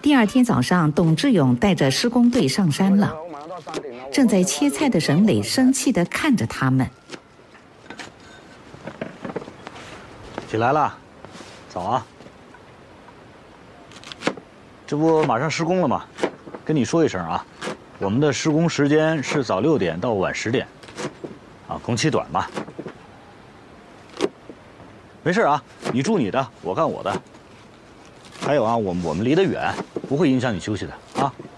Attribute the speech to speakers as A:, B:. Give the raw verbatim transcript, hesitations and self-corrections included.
A: 第二天早上，董志勇带着施工队上山了。正在切菜的沈磊生气地看着他们。
B: 起来了，早啊！这不马上施工了吗？跟你说一声啊，我们的施工时间是早六点到晚十点，啊，工期短嘛。没事啊，你住你的，我干我的。还有啊，我们我们离得远，不会影响你休息的啊。